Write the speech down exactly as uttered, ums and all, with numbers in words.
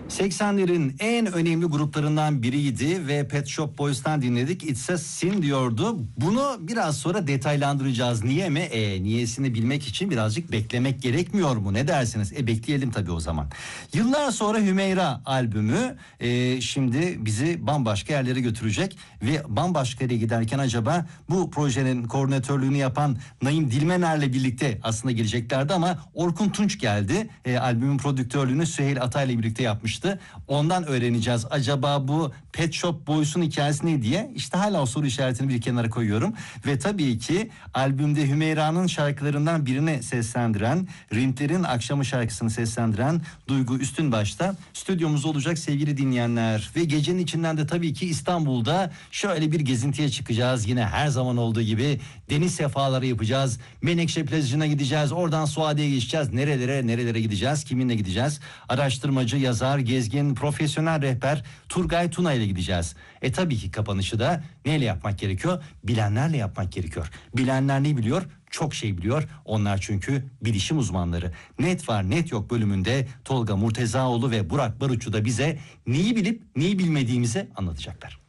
seksenlerin en önemli gruplarından biriydi ve Pet Shop Boys'tan dinledik. It's a Sin diyordu. Bunu biraz sonra detaylandıracağız. Niye mi? E, niyesini bilmek için birazcık beklemek gerekmiyor mu? Ne dersiniz? E bekleyelim tabii o zaman. Yıllar sonra Hümeyra albümü e, şimdi bizi bambaşka yerlere götürecek ve bambaşka yere giderken acaba bu projenin koordinatörlüğünü yapan Naim Dilmener'le birlikte aslında geleceklerdi ama Orkun Tunç geldi. E, albümün prodüktörlüğünü Süheyl Atay'la birlikte yapmıştı. Ondan öğreneceğiz. Acaba bu Pet Shop Boys'un hikayesi ne diye? İşte hala o soru işaretini bir kenara koyuyorum. Ve tabii ki albümde Hümeyra'nın şarkılarından birini seslendiren, Rimpler'in Akşamı şarkısını seslendiren Duygu Üstünbaş'ta stüdyomuzda olacak sevgili dinleyenler. Ve gecenin içinden de tabii ki İstanbul'da şöyle bir gezintiye çıkacağız. Yine her zaman olduğu gibi deniz sefaları yapacağız. Menekşe plajına gideceğiz. Oradan Suadiye'ye geçeceğiz. Nerelere nerelere gideceğiz? Kiminle gideceğiz? Araştırmacı, yazar, gezgin, profesyonel rehber Turgay Tuna ile gideceğiz. E tabii ki kapanışı da neyle yapmak gerekiyor? Bilenlerle yapmak gerekiyor. Bilenler ne biliyor? Çok şey biliyor. Onlar çünkü bilişim uzmanları. Net var net yok bölümünde Tolga Murtezaoğlu ve Burak Baruççu da bize neyi bilip neyi bilmediğimizi anlatacaklar.